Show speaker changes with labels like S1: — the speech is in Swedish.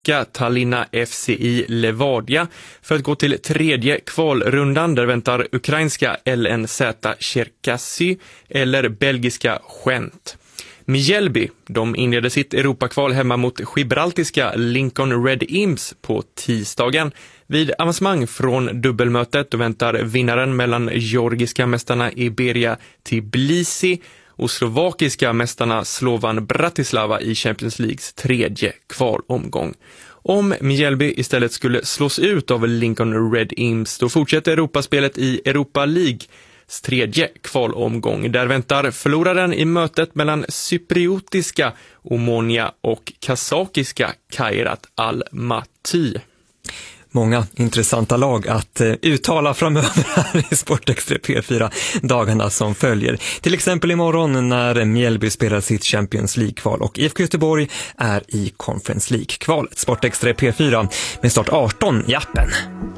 S1: tjecka Tallinna FC i Levadia för att gå till tredje kvalrundan. Där väntar ukrainska LNZ Cherkasy eller belgiska Gent. Mjällby, de inledde sitt Europakval hemma mot gibraltiska Lincoln Red Imps på tisdagen. Vid avancemang från dubbelmötet väntar vinnaren mellan georgiska mästarna Iberia Tbilisi och slovakiska mästarna Slovan Bratislava i Champions Leagues tredje kvalomgång. Om Mjällby istället skulle slås ut av Lincoln Red Imps, då fortsätter Europaspelet i Europa Leagues tredje kvalomgång. Där väntar förloraren i mötet mellan cypriotiska Omonia och kazakiska Kairat Almaty.
S2: Många intressanta lag att uttala framöver här i Sportextra P4 dagarna som följer. Till exempel imorgon när Mjällby spelar sitt Champions League-kval och IFK Göteborg är i Conference League-kvalet. Sportextra P4 med start 18 i appen.